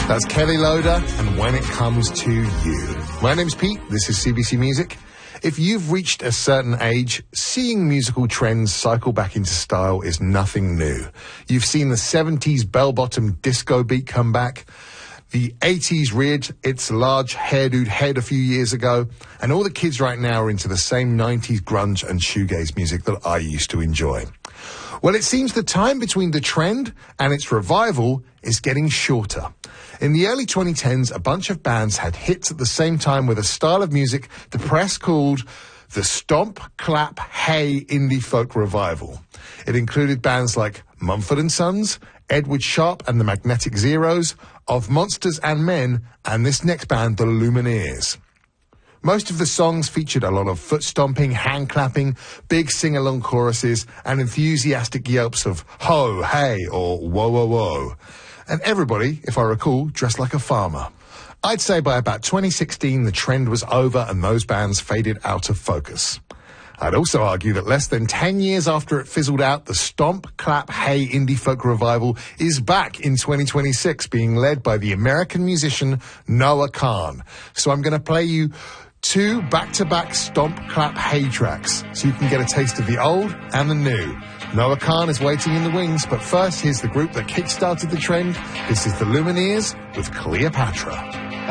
That's Kelly Loader and When It Comes to You. My name's Pete. This is CBC Music. If you've reached a certain age, seeing musical trends cycle back into style is nothing new. You've seen the 70s bell-bottom disco beat come back. The 80s reared its large hairdoed head a few years ago, and all the kids right now are into the same 90s grunge and shoegaze music that I used to enjoy. Well, it seems the time between the trend and its revival is getting shorter. In the early 2010s, a bunch of bands had hits at the same time with a style of music the press called the Stomp, Clap, Hey Indie Folk Revival. It included bands like Mumford & Sons, Edward Sharpe and the Magnetic Zeros, Of Monsters and Men, and this next band, the Lumineers. Most of the songs featured a lot of foot stomping, hand clapping, big sing-along choruses, and enthusiastic yelps of ho, hey, or whoa, whoa, whoa. And everybody, if I recall, dressed like a farmer. I'd say by about 2016, the trend was over and those bands faded out of focus. I'd also argue that less than 10 years after it fizzled out, the Stomp, Clap, Hey Indie Folk Revival is back in 2026, being led by the American musician Noah Kahan. So I'm going to play you 2 back-to-back Stomp, Clap, Hey tracks, so you can get a taste of the old and the new. Noah Kahan is waiting in the wings, but first, here's the group that kick-started the trend. This is the Lumineers with Cleopatra.